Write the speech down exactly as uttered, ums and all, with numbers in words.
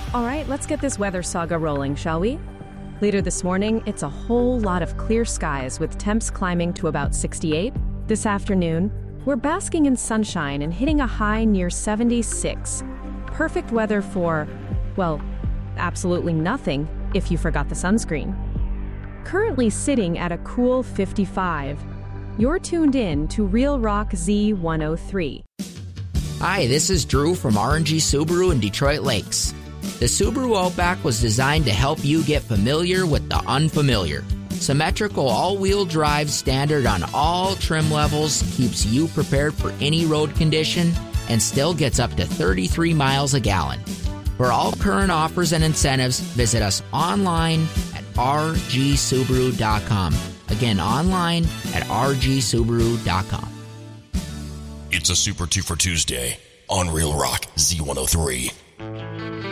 All right, let's get this weather saga rolling, shall we? Later this morning, it's a whole lot of clear skies with temps climbing to about sixty-eight. This afternoon, we're basking in sunshine and hitting a high near seventy-six. Perfect weather for, well, absolutely nothing if you forgot the sunscreen. Currently sitting at a cool fifty-five. You're tuned in to Real Rock Z one oh three. Hi, this is Drew from R and G Subaru in Detroit Lakes. The Subaru Outback was designed to help you get familiar with the unfamiliar. Symmetrical all-wheel drive standard on all trim levels keeps you prepared for any road condition and still gets up to thirty-three miles a gallon. For all current offers and incentives, visit us online at r g subaru dot com. Again, online at r g subaru dot com. It's a Super Two for Tuesday on Real Rock Z one oh three.